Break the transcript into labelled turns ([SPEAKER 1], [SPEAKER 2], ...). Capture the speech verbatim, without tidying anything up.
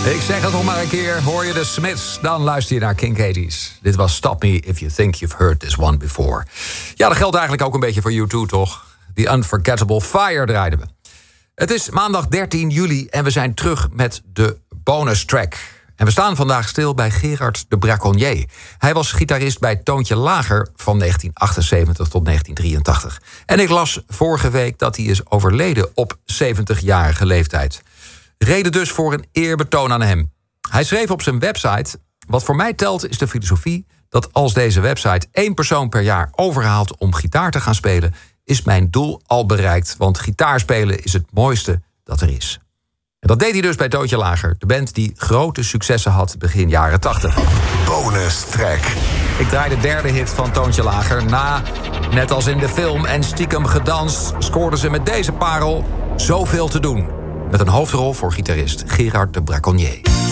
[SPEAKER 1] Ik zeg het nog maar een keer, hoor je de Smiths, dan luister je naar King eighties. Dit was Stop Me If You Think You've Heard This One Before. Ja, dat geldt eigenlijk ook een beetje voor U twee, toch? The Unforgettable Fire draaiden we. Het is maandag dertien juli en we zijn terug met de bonus track. En we staan vandaag stil bij Gerard de Braconnier. Hij was gitarist bij Toontje Lager van negentien achtenzeventig tot negentien drieëntachtig. En ik las vorige week dat hij is overleden op zeventigjarige leeftijd. Reden dus voor een eerbetoon aan hem. Hij schreef op zijn website: wat voor mij telt is de filosofie dat als deze website één persoon per jaar overhaalt om gitaar te gaan spelen, is mijn doel al bereikt, want gitaarspelen is het mooiste dat er is. En dat deed hij dus bij Toontje Lager, de band die grote successen had begin jaren tachtig.
[SPEAKER 2] Bonus track.
[SPEAKER 1] Ik draai de derde hit van Toontje Lager. Na, net als in de film En stiekem gedanst, scoorden ze met deze parel Zoveel te doen. Met een hoofdrol voor gitarist Gerard de Braconnier.